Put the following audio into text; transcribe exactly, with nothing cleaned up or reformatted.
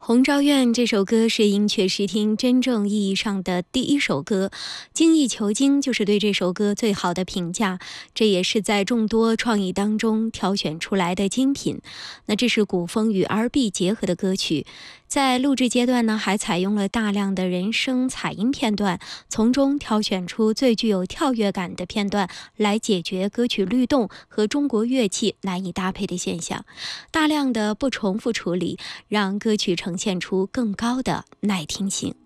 《红昭愿》这首歌是音雀视听真正意义上的第一首歌，精益求精就是对这首歌最好的评价，这也是在众多创意当中挑选出来的精品。那这是古风与 R and B 结合的歌曲，在录制阶段呢，还采用了大量的人声采音片段，从中挑选出最具有跳跃感的片段，来解决歌曲律动和中国乐器难以搭配的现象。大量的不重复处理，让歌曲呈现出更高的耐听性。